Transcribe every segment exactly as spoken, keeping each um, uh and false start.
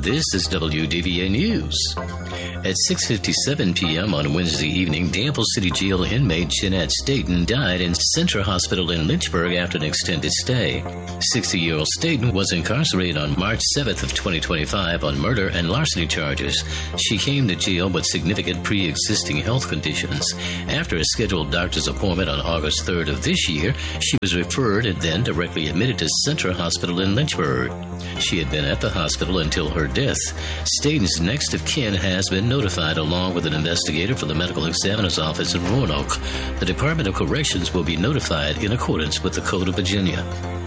This is W D V A News. At six fifty-seven p.m. on Wednesday evening, Danville City Jail inmate Jeanette Staten died in Centra Hospital in Lynchburg after an extended stay. sixty-year-old Staten was incarcerated on March seventh of twenty twenty-five on murder and larceny charges. She came to jail with significant pre-existing health conditions. After a scheduled doctor's appointment on August third of this year, she was referred and then directly admitted to Centra Hospital in Lynchburg. She had been at the hospital until her death. Staten's next of kin has been notified, along with an investigator for the medical examiner's office in Roanoke. The Department of Corrections will be notified in accordance with the Code of Virginia.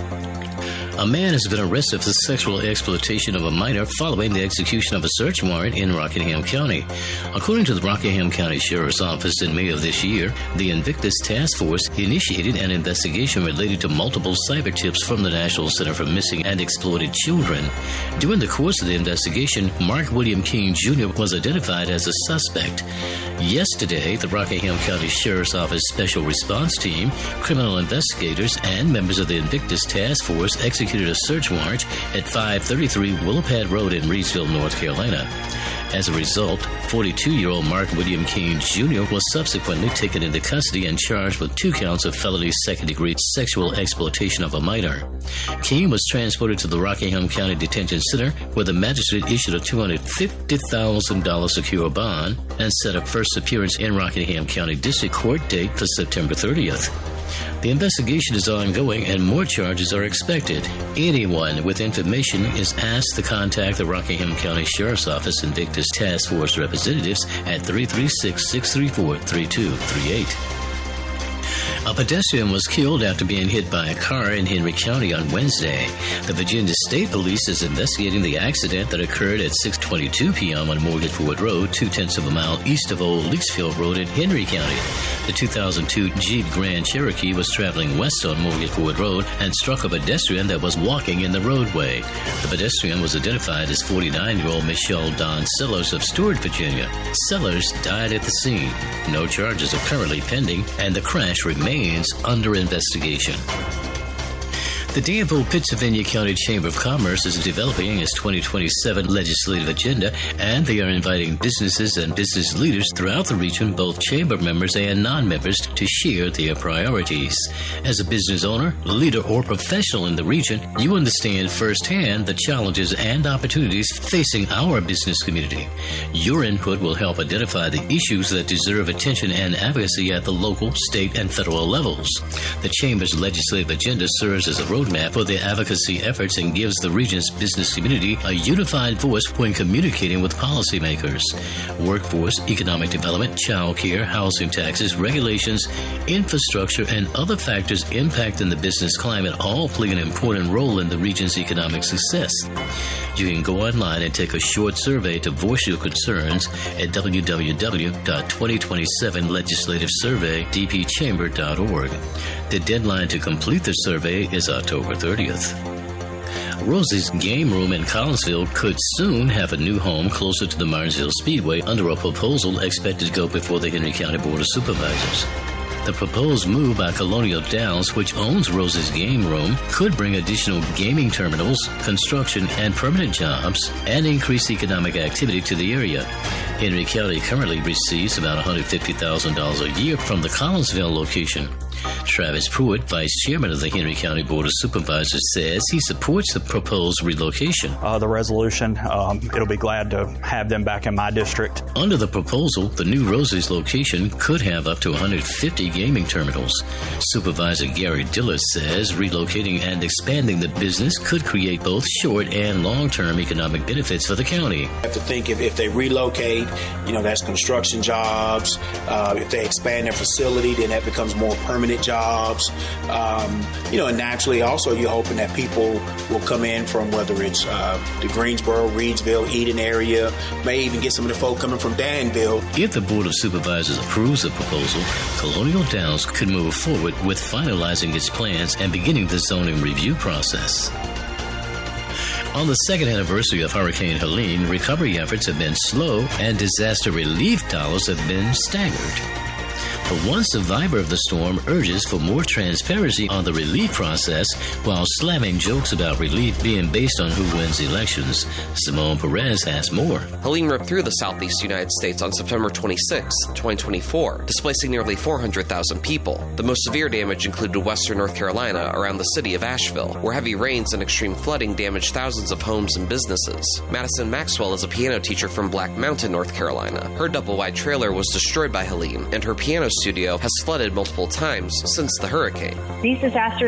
A man has been arrested for sexual exploitation of a minor following the execution of a search warrant in Rockingham County. According to the Rockingham County Sheriff's Office, in May of this year, the Invictus Task Force initiated an investigation related to multiple cyber tips from the National Center for Missing and Exploited Children. During the course of the investigation, Mark William King Junior was identified as a suspect. Yesterday, the Rockingham County Sheriff's Office Special Response Team, criminal investigators, and members of the Invictus Task Force executed a search warrant at five thirty-three Willowpad Road in Reidsville, North Carolina. As a result, forty-two-year-old Mark William King Junior was subsequently taken into custody and charged with two counts of felony second-degree sexual exploitation of a minor. King was transported to the Rockingham County Detention Center, where the magistrate issued a two hundred fifty thousand dollars secure bond and set a first appearance in Rockingham County District Court date for September thirtieth. The investigation is ongoing and more charges are expected. Anyone with information is asked to contact the Rockingham County Sheriff's Office Invictus Task Force representatives at three three six, six three four, three two three eight. A pedestrian was killed after being hit by a car in Henry County on Wednesday. The Virginia State Police is investigating the accident that occurred at six twenty-two p.m. on Morgan Ford Road, two-tenths of a mile east of Old Leachfield Road in Henry County. The two thousand two Jeep Grand Cherokee was traveling west on Morgan Ford Road and struck a pedestrian that was walking in the roadway. The pedestrian was identified as forty-nine-year-old Michelle Dawn Sellers of Stewart, Virginia. Sellers died at the scene. No charges are currently pending, and the crash remains under investigation. The Danville Pittsylvania County Chamber of Commerce is developing its twenty twenty-seven legislative agenda, and they are inviting businesses and business leaders throughout the region, both chamber members and non-members, to share their priorities. As a business owner, leader, or professional in the region, you understand firsthand the challenges and opportunities facing our business community. Your input will help identify the issues that deserve attention and advocacy at the local, state, and federal levels. The Chamber's legislative agenda serves as a roadmap for the advocacy efforts and gives the region's business community a unified voice when communicating with policymakers. Workforce, economic development, child care, housing taxes, regulations, infrastructure, and other factors impacting the business climate all play an important role in the region's economic success. You can go online and take a short survey to voice your concerns at w w w dot twenty twenty-seven legislative survey d p chamber dot org. The deadline to complete the survey is October thirtieth. Rosie's Game Room in Collinsville could soon have a new home closer to the Martinsville Speedway under a proposal expected to go before the Henry County Board of Supervisors. The proposed move by Colonial Downs, which owns Rose's Game Room, could bring additional gaming terminals, construction, and permanent jobs, and increase economic activity to the area. Henry County currently receives about one hundred fifty thousand dollars a year from the Collinsville location. Travis Pruitt, Vice Chairman of the Henry County Board of Supervisors, says he supports the proposed relocation. Uh, the resolution, um, it'll be glad to have them back in my district. Under the proposal, the new Rosie's location could have up to one hundred fifty gaming terminals. Supervisor Gary Dillard says relocating and expanding the business could create both short and long-term economic benefits for the county. You have to think if, if they relocate, you know, that's construction jobs. Uh, if they expand their facility, then that becomes more permanent jobs. Um, you know, and naturally also you're hoping that people will come in from whether it's uh, the Greensboro, Reidsville, Eden area, may even get some of the folk coming from Danville. If the Board of Supervisors approves the proposal, Colonial Downs could move forward with finalizing its plans and beginning the zoning review process. On the second anniversary of Hurricane Helene, recovery efforts have been slow and disaster relief dollars have been staggered. One survivor of the storm urges for more transparency on the relief process while slamming jokes about relief being based on who wins elections. Simone Perez has more. Helene ripped through the southeast United States on September twenty-sixth, twenty twenty-four, displacing nearly four hundred thousand people. The most severe damage included western North Carolina around the city of Asheville, where heavy rains and extreme flooding damaged thousands of homes and businesses. Madison Maxwell is a piano teacher from Black Mountain, North Carolina. Her double-wide trailer was destroyed by Helene, and her piano studio has flooded multiple times since the hurricane. These disasters